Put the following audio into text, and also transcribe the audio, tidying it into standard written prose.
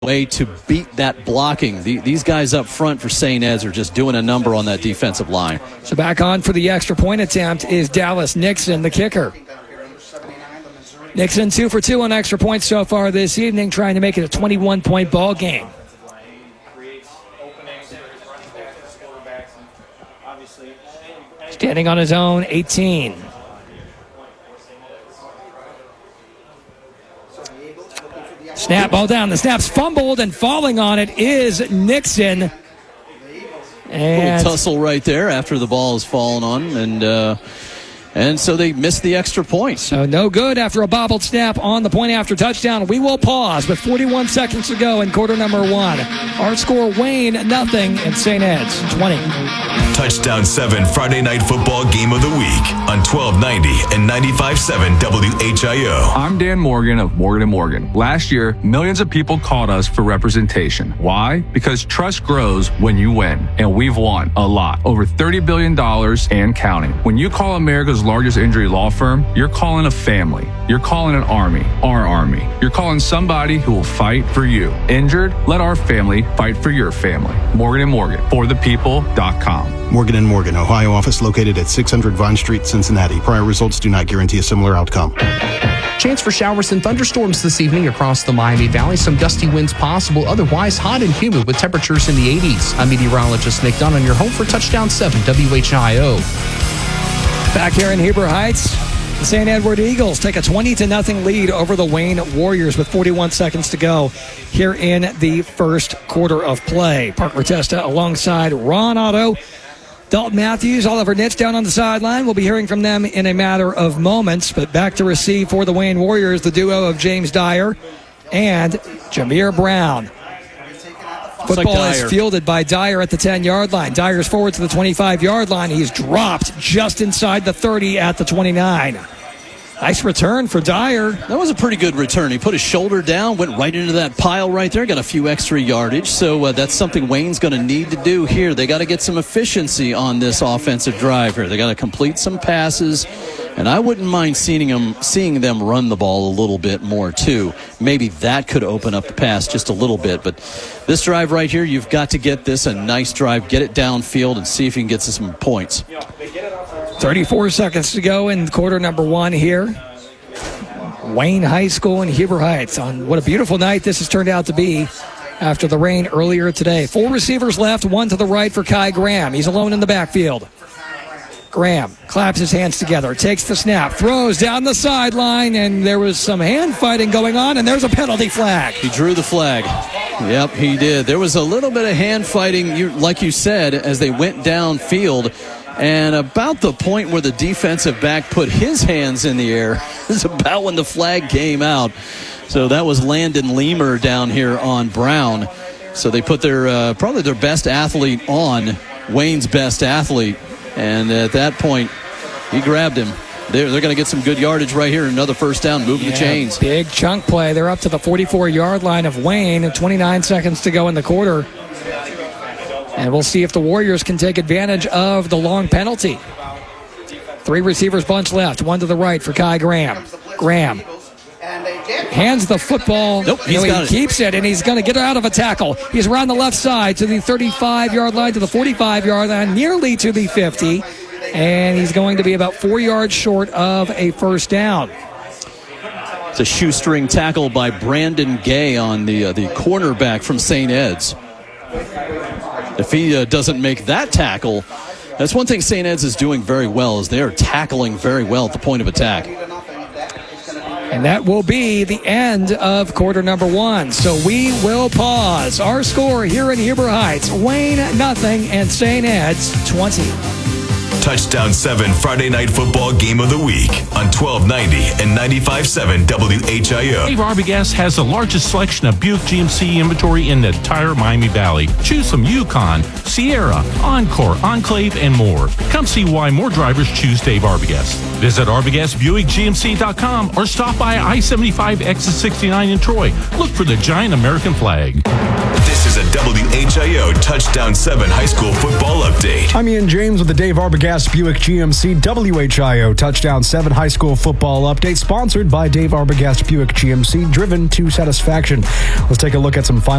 way to beat that blocking. These guys up front for St. Ed's are just doing a number on that defensive line. So back on for the extra point attempt is Dallas Nixon, the kicker. Nixon 2 for 2 on extra points so far this evening, trying to make it a 21-point ball game. Standing on his own, 18. Snap, ball down. The snap's fumbled, and falling on it is Nixon. And little tussle right there after the ball is fallen on, and so they missed the extra point. So no good after a bobbled snap on the point after touchdown. We will pause with 41 seconds to go in quarter number 1. Our score, Wayne 0 and St. Ed's 20. Touchdown 7 Friday Night Football Game of the Week on 1290 and 95.7 WHIO. I'm Dan Morgan of Morgan & Morgan. Last year, millions of people called us for representation. Why? Because trust grows when you win, and we've won a lot. Over $30 billion and counting. When you call America's largest injury law firm, you're calling a family. You're calling an army, our army. You're calling somebody who will fight for you. Injured? Let our family fight for your family. Morgan & Morgan, forthepeople.com. Morgan & Morgan, Ohio office located at 600 Vine Street, Cincinnati. Prior results do not guarantee a similar outcome. Chance for showers and thunderstorms this evening across the Miami Valley. Some gusty winds possible. Otherwise, hot and humid with temperatures in the 80s. I'm meteorologist Nick Dunn on your home for Touchdown 7 WHIO. Back here in Heber Heights, the St. Edward Eagles take a 20-0 lead over the Wayne Warriors with 41 seconds to go here in the first quarter of play. Parker Testa alongside Ron Otto, Dalton Matthews, Oliver Nitz down on the sideline. We'll be hearing from them in a matter of moments. But back to receive for the Wayne Warriors, the duo of James Dyer and Jameer Brown. Football is fielded by Dyer at the 10-yard line. Dyer's forward to the 25-yard line. He's dropped just inside the 30 at the 29. Nice return for Dyer. That was a pretty good return. He put his shoulder down, went right into that pile right there, got a few extra yardage. So that's something Wayne's going to need to do here. They got to get some efficiency on this offensive drive here. They got to complete some passes, and I wouldn't mind seeing them run the ball a little bit more too. Maybe that could open up the pass just a little bit. But this drive right here, you've got to get this a nice drive, get it downfield, and see if you can get some points. 34 seconds to go in quarter number 1 here. Wayne High School in Heber Heights. On what a beautiful night this has turned out to be after the rain earlier today. 4 receivers left, 1 to the right for Kai Graham. He's alone in the backfield. Graham claps his hands together, takes the snap, throws down the sideline, and there was some hand fighting going on, and there's a penalty flag. He drew the flag. Yep, he did. There was a little bit of hand fighting, like you said, as they went downfield. And about the point where the defensive back put his hands in the air is about when the flag came out. So that was Landon Leamer down here on Brown. So they put their probably their best athlete on Wayne's best athlete. And at that point, he grabbed him. They're going to get some good yardage right here. Another first down, moving the chains. Big chunk play. They're up to the 44-yard line of Wayne. 29 seconds to go in the quarter. And we'll see if the Warriors can take advantage of the long penalty. 3 receivers bunch left. 1 to the right for Kai Graham. Graham hands the football. Nope, he keeps it, and he's going to get out of a tackle. He's around the left side to the 35-yard line, to the 45-yard line, nearly to the 50. And he's going to be about 4 yards short of a first down. It's a shoestring tackle by Brandon Gay on the cornerback from St. Ed's. If he doesn't make that tackle, that's one thing St. Ed's is doing very well, is they are tackling very well at the point of attack. And that will be the end of quarter number 1. So we will pause. Our score here in Heber Heights, Wayne 0 and St. Ed's 20. Touchdown 7 Friday Night Football Game of the Week on 1290 and 95.7 WHIO. Dave Arbogast has the largest selection of Buick GMC inventory in the entire Miami Valley. Choose from Yukon, Sierra, Encore, Enclave, and more. Come see why more drivers choose Dave Arbogast. Visit ArbogastBuickGMC.com or stop by I-75 exit 69 in Troy. Look for the giant American flag. This is a WHIO Touchdown 7 High School Football Update. I'm Ian James with the Dave Arbogast Buick GMC WHIO Touchdown 7 High School Football Update, sponsored by Dave Arbogast Buick GMC, driven to satisfaction. Let's take a look at some final